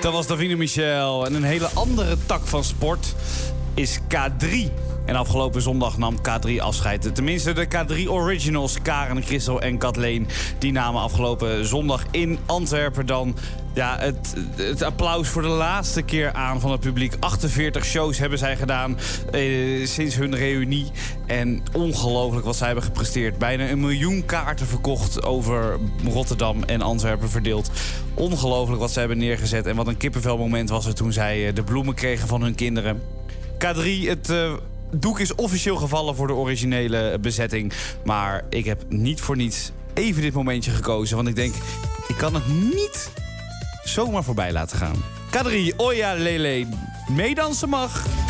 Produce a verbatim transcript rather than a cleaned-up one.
Dat was Davina Michel. En een hele andere tak van sport is K drie. En afgelopen zondag nam K drie afscheid. Tenminste, de K drie Originals, Karen, Christel en Kathleen, die namen afgelopen zondag in Antwerpen dan ja, het, het applaus voor de laatste keer aan van het publiek. achtenveertig shows hebben zij gedaan eh, sinds hun reunie. En ongelooflijk wat zij hebben gepresteerd. Bijna een miljoen kaarten verkocht over Rotterdam en Antwerpen verdeeld. Ongelooflijk wat zij hebben neergezet. En wat een kippenvelmoment was het toen zij eh, de bloemen kregen van hun kinderen. K drie, het uh, doek is officieel gevallen voor de originele bezetting. Maar ik heb niet voor niets even dit momentje gekozen. Want ik denk, ik kan het niet zomaar voorbij laten gaan. K drie, Oya Lele, meedansen mag.